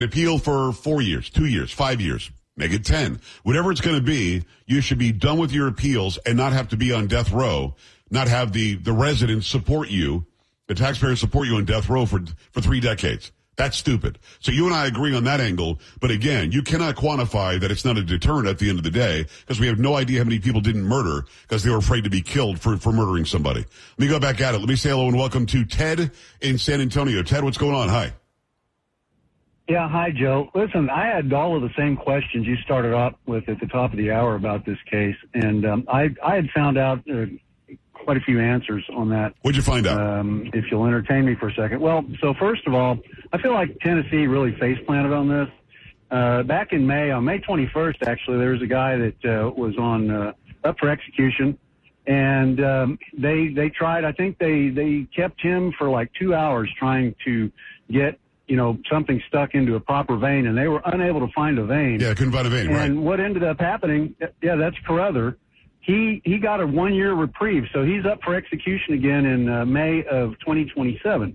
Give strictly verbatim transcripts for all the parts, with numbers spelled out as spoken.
Appeal for four years, two years, five years, make it ten. Whatever it's going to be, you should be done with your appeals and not have to be on death row, not have the, the residents support you, the taxpayers support you on death row for, for three decades. That's stupid. So you and I agree on that angle. But again, you cannot quantify that it's not a deterrent at the end of the day because we have no idea how many people didn't murder because they were afraid to be killed for, for murdering somebody. Let me go back at it. Let me say hello and welcome to Ted in San Antonio. Ted, what's going on? Hi. Yeah, hi, Joe. Listen, I had all of the same questions you started off with at the top of the hour about this case, and um, I, I had found out uh, quite a few answers on that. What'd you find out? Um, if you'll entertain me for a second. Well, so first of all, I feel like Tennessee really face-planted on this. Uh, back in May, on May twenty-first, actually, there was a guy that uh, was on uh, up for execution, and um, they they tried, I think they, they kept him for like two hours trying to get you know, something stuck into a proper vein, and they were unable to find a vein. Yeah, couldn't find a vein, and right. And what ended up happening, yeah, that's Carruthers. He he got a one-year reprieve, so he's up for execution again in uh, May of twenty twenty-seven.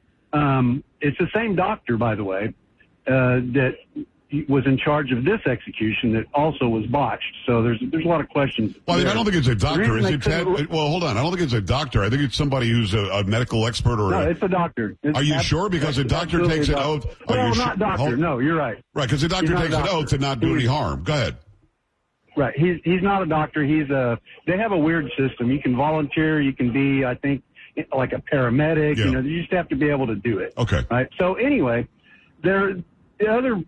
Um, it's the same doctor, by the way, uh, that was in charge of this execution that also was botched. So there's there's a lot of questions. Well, I, mean, I don't think it's a doctor. Is it Ted? Look, well, hold on. I don't think it's a doctor. I think it's somebody who's a, a medical expert or. No, a, it's a doctor. It's are you sure? Because a doctor takes an oath. Well, not sure? doctor. Hold, no, you're right. Right, because a doctor takes an oath to not do any harm. Go ahead. Right. He's he's not a doctor. He's a. They have a weird system. You can volunteer. You can be, I think, like a paramedic. Yeah. You know, you just have to be able to do it. Okay. Right. So anyway, there the other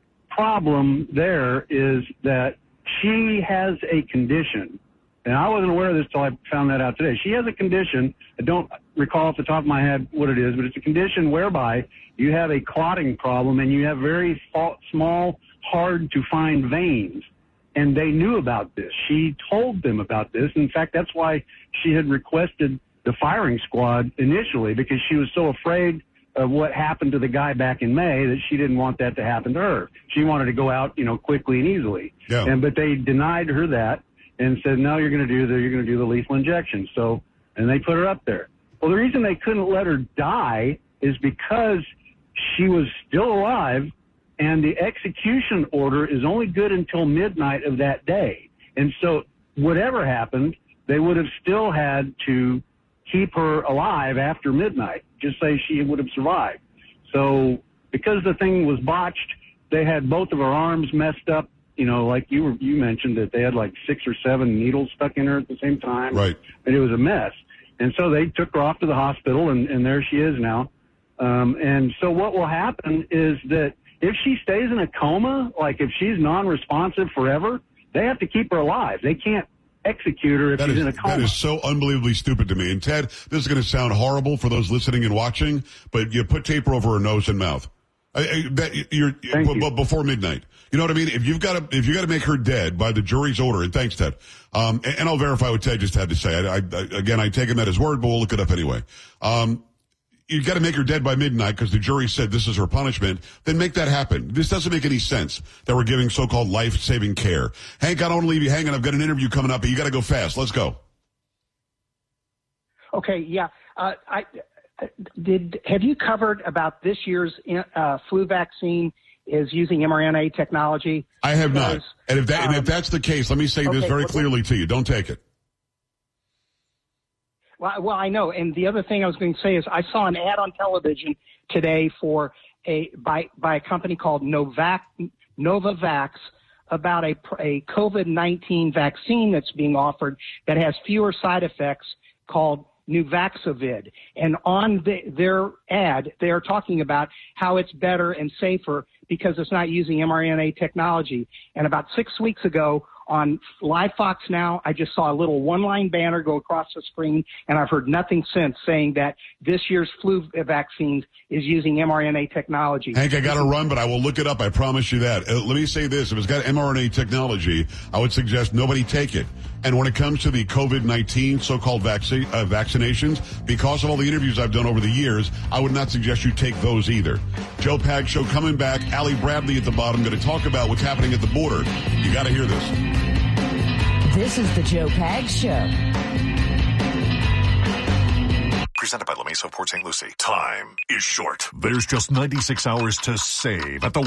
problem there is that she has a condition, and I wasn't aware of this till I found that out today. She has a condition. I don't recall off the top of my head what it is, but it's a condition whereby you have a clotting problem and you have very small, hard to find veins. And they knew about this. She told them about this. In fact, that's why she had requested the firing squad initially, because she was so afraid of what happened to the guy back in May that she didn't want that to happen to her. She wanted to go out, you know, quickly and easily. Yeah. And but they denied her that and said, no, you're going to do the you're going to do the lethal injection. So, and they put her up there. Well, the reason they couldn't let her die is because she was still alive, and the execution order is only good until midnight of that day. And so, whatever happened, they would have still had to keep her alive after midnight. Just say she would have survived. So because the thing was botched, they had both of her arms messed up. You know, like you were, you mentioned that they had like six or seven needles stuck in her at the same time. Right. And it was a mess. And so they took her off to the hospital, and, and there she is now. Um, and so what will happen is that if she stays in a coma, like if she's non-responsive forever, they have to keep her alive. They can't execute her if that she's is, in a coma. That is so unbelievably stupid to me. And Ted, this is going to sound horrible for those listening and watching, but you put tape over her nose and mouth. I, I, that, you're, Thank b- you. b- before midnight. You know what I mean? If you've got to, if you got to make her dead by the jury's order, and thanks, Ted. Um, and, and I'll verify what Ted just had to say. I, I, I, again, I take him at his word, but we'll look it up anyway. Um, you got to make her dead by midnight because the jury said this is her punishment, then make that happen. This doesn't make any sense that we're giving so-called life-saving care. Hank, I don't want to leave you hanging. I've got an interview coming up, but you got to go fast. Let's go. Okay, yeah. Uh, I did. Have you covered about this year's uh, flu vaccine is using mRNA technology? I have because, not. And if, that, um, and if that's the case, let me say okay, this very well, clearly to you. Don't take it. Well, well, I know. And the other thing I was going to say is I saw an ad on television today for a by by a company called Novak Novavax about a a COVID nineteen vaccine that's being offered that has fewer side effects called Nuvaxovid. And on the, their ad, they are talking about how it's better and safer because it's not using mRNA technology. And about six weeks ago, on Live Fox Now, I just saw a little one-line banner go across the screen, and I've heard nothing since saying that this year's flu vaccines is using mRNA technology. Hank, I got to run, but I will look it up. I promise you that. Uh, let me say this. If it's got mRNA technology, I would suggest nobody take it. And when it comes to the COVID nineteen so-called vaccine, uh, vaccinations, because of all the interviews I've done over the years, I would not suggest you take those either. Joe Pags Show coming back. Allie Bradley at the bottom going to talk about what's happening at the border. You got to hear this. This is the Joe Pags Show. Presented by LeMay Port Saint Lucie. Time is short. There's just ninety-six hours to save at the